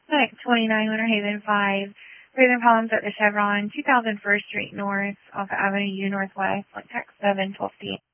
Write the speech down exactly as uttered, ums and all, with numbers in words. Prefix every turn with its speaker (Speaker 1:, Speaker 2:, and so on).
Speaker 1: Six twenty-nine Winter Haven five. Raven Palms at the Chevron, two thousand First Street North, off of Avenue U Northwest, like text seven twelve D.